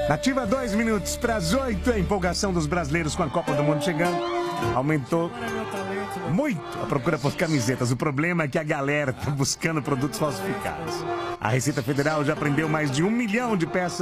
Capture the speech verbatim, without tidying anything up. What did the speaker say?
Nativa, dois minutos para as oito. A empolgação dos brasileiros com a Copa do Mundo chegando aumentou muito a procura por camisetas. O problema é que a galera está buscando produtos falsificados. A Receita Federal já prendeu mais de um milhão de peças